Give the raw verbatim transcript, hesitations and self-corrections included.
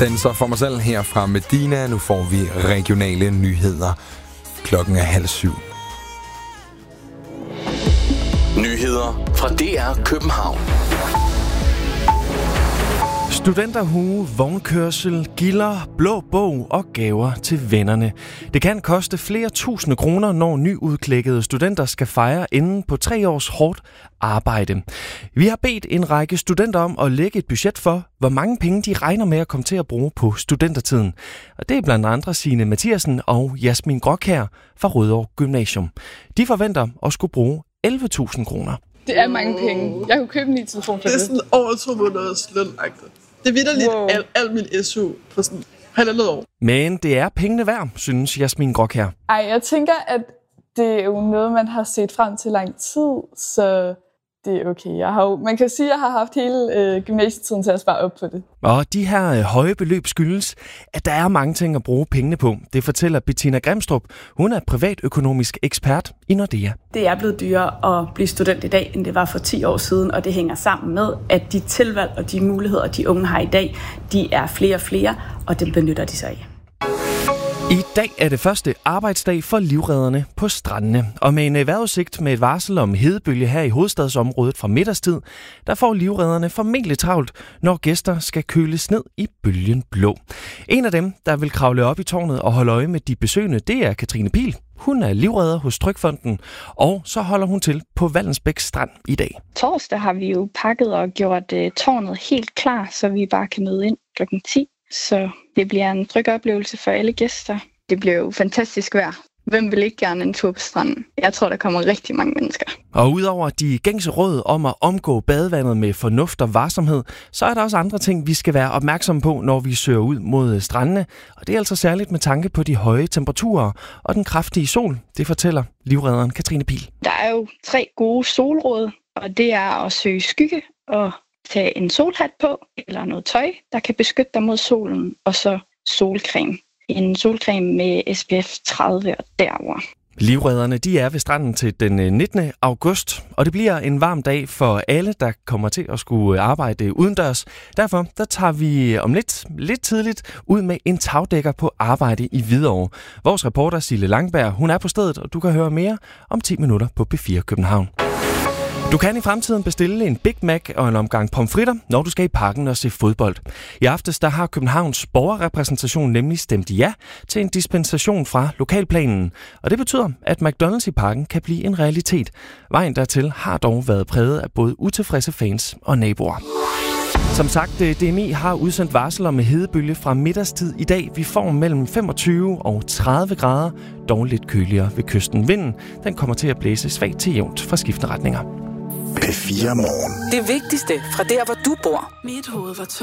danser for mig selv her fra Medina. Nu får vi regionale nyheder. Klokken er halv syv. Nyheder fra D R København. Studenterhue, vognkørsel, gilder, blå bog og gaver til vennerne. Det kan koste flere tusinde kroner, når nyudklækkede studenter skal fejre inden på tre års hårdt arbejde. Vi har bedt en række studenter om at lægge et budget for, hvor mange penge de regner med at komme til at bruge på studentertiden. Og det er blandt andre Signe Mathiasen og Jasmin Grokær fra Rødovre Gymnasium. De forventer at skulle bruge elleve tusind kroner. Det er mange penge. Jeg kunne købe en ny telefon for det. Det er sådan over to måneders løn-agtigt. Det er vitterligt wow. al, al min S U på sådan halvandet år. Men det er pengene værd, synes Jasmin Grokær. Ej, jeg tænker, at det er jo noget, man har set frem til lang tid, så det er okay. Jeg har jo, man kan sige, at jeg har haft hele øh, gymnasietiden til at spare op på det. Og de her øh, høje beløb skyldes, at der er mange ting at bruge pengene på. Det fortæller Bettina Grimstrup. Hun er privatøkonomisk ekspert i Nordea. Det er blevet dyrere at blive student i dag, end det var for ti år siden, og det hænger sammen med, at de tilvalg og de muligheder, de unge har i dag, de er flere og flere, og det benytter de sig af. I dag er det første arbejdsdag for livredderne på strandene. Og med en vejrudsigt med et varsel om hedebølge her i hovedstadsområdet fra middagstid, der får livredderne formentlig travlt, når gæster skal køles ned i bølgen blå. En af dem, der vil kravle op i tårnet og holde øje med de besøgende, det er Katrine Pihl. Hun er livredder hos Trygfonden, og så holder hun til på Vallensbæk Strand i dag. Torsdag har vi jo pakket og gjort uh, tårnet helt klar, så vi bare kan møde ind klokken ti. Så det bliver en tryg oplevelse for alle gæster. Det bliver jo fantastisk vejr. Hvem vil ikke gerne en tur på stranden? Jeg tror, der kommer rigtig mange mennesker. Og udover de gængse råd om at omgå badevandet med fornuft og varsomhed, så er der også andre ting, vi skal være opmærksomme på, når vi søger ud mod strandene. Og det er altså særligt med tanke på de høje temperaturer og den kraftige sol. Det fortæller livredderen Katrine Pihl. Der er jo tre gode solråd, og det er at søge skygge og tage en solhat på, eller noget tøj, der kan beskytte dig mod solen, og så solcreme. En solcreme med S P F tredive og derover. Livredderne de er ved stranden til den nittende august, og det bliver en varm dag for alle, der kommer til at skulle arbejde udendørs. Derfor der tager vi om lidt, lidt tidligt ud med en tagdækker på arbejde i Hvidovre. Vores reporter Sille Langberg, hun er på stedet, og du kan høre mere om ti minutter på B fire København. Du kan i fremtiden bestille en Big Mac og en omgang pomfritter, når du skal i parken og se fodbold. I aftes der har Københavns borgerrepræsentation nemlig stemt ja til en dispensation fra lokalplanen. Og det betyder, at McDonald's i parken kan blive en realitet. Vejen dertil har dog været præget af både utilfredse fans og naboer. Som sagt, D M I har udsendt varsel om hedebølge fra middagstid i dag. Vi får mellem femogtyve og tredive grader, dog lidt køligere ved kysten. Vinden den kommer til at blæse svagt til jævnt fra skiftende retninger. P fire Morgen. Det vigtigste fra der, hvor du bor. Mit hoved var tørt.